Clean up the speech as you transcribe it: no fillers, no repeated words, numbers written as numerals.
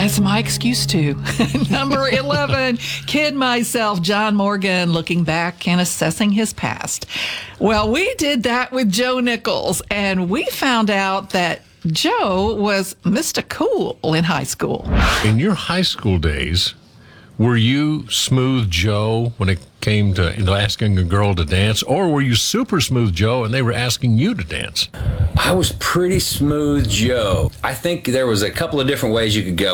That's my excuse too. Number 11, Kid Myself, John Morgan, looking back and assessing his past. Well, we did that with Joe Nichols, and we found out that Joe was Mr. Cool in high school. In your high school days, were you Smooth Joe when it came to asking a girl to dance, or were you Super Smooth Joe and they were asking you to dance? I was pretty Smooth Joe. I think there was a couple of different ways you could go.